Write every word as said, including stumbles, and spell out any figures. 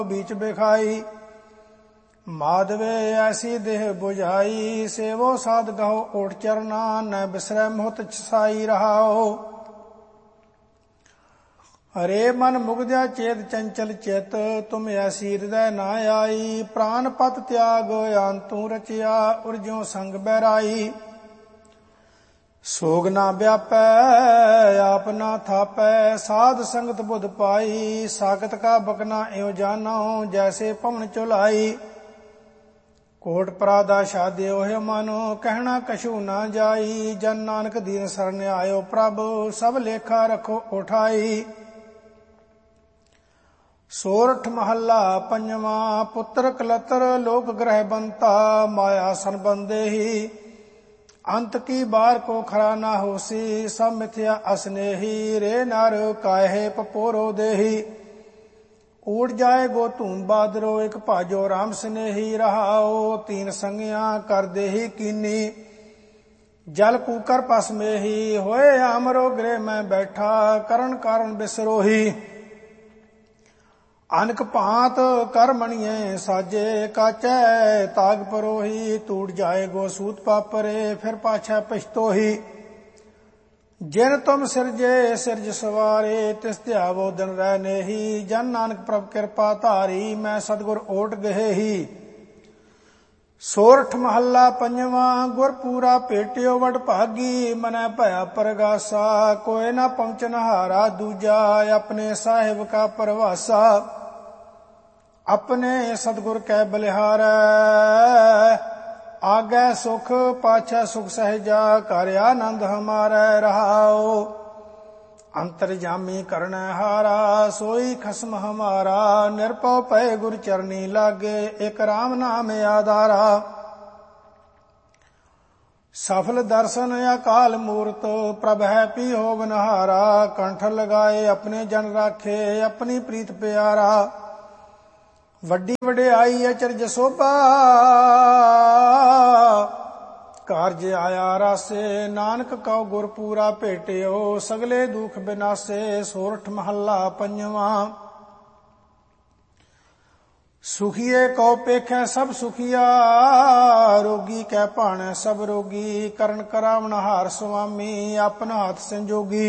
बीच बिखाई। माधवे ऐसी देह बुझाई, सेवो साध गहो ओट चरना, न बिसरै मोहत छसाई रहाओ। हरे मन मुग्ध्या चेत चंचल चित, तुम ऐसी हृदय न आई। प्राण पत त्याग अंतू रचिया, उर्ज्यों संग बहराई। सोग ना व्यापै आप ना थापै, साध संगत बुध पाई। सागत का बकना एवं जानो, जैसे पवन चुलाई। कोट पराधा शाद्यो है मानो, कहना कछु ना जाई। जन नानक दीन सरन आयो प्रभु, सब लेखा रखो उठाई। सोरठ महला पंजवा, पुत्र कलतर लोक ग्रह बनता। माया सन बंदे ही, अंत की बार को खरा ना होसी। सब मिथ्या असनेही, रे नर काहे पपोरो देही। उड़ जाए गो धूम बादरो, एक भाजो राम स्नेही। रहाओ तीन संगिया कर देही कीनी, जल कूकर पस में ही। होए आमरो गृह में बैठा, करण कारण बिसरोही। अनक भांत कर मणिये साजे, काचै ताग परोही। टूट जाए गो सूत पापरे, फिर पाछै पछतोही। जिन तुम सिरजे सिरज सवारे, तिस ध्यावो दिन रहने ही। जन नानक प्रभ कृपा धारी, मैं सतगुर ओट गहे ही। सोरठ महला पंजवा, गुर पूरा पेटियो वड भागी। मनै भया परगासा, कोई ना पहुंचन हारा दूजा। अपने साहिब का परवासा, अपने सतगुर कै बलिहारै। आगे सुख पाछै सुख सहजा, कर आनंद हमारै। रहाओ अंतर्जामी करन हारा, सोई खसम हमारा। निरपौ पै गुर चरनी लागे, एक राम नाम आधारा। सफल दर्शन अकाल मूरत, प्रभ है पी हो बनहारा। कंठ लगाए अपने जन राखे, अपनी प्रीत प्यारा। ਵੱਡੀ ਵਡਿਆਈ ਅਚਰਜ ਸੋਭਾ, ਕਾਰਜ ਆਇਆ ਰਾਸੇ। ਨਾਨਕ ਕਉ ਗੁਰ ਪੂਰਾ ਭੇਟਿਓ, ਸਗਲੇ ਦੁਖ ਬਿਨਾਸੇ। ਸੋਰਠ ਮਹੱਲਾ ਪੰਜਵਾਂ। ਸੁਖੀਏ ਕਉ ਪੇਖੈ ਸਭ ਸੁਖੀਆ, ਰੋਗੀ ਕੈ ਭਾਣੈ ਸਭ ਰੋਗੀ। ਕਰਨ ਕਰਾਵਣ ਹਾਰ ਸੁਆਮੀ, ਆਪਨ ਹੱਥ ਸੰਜੋਗੀ।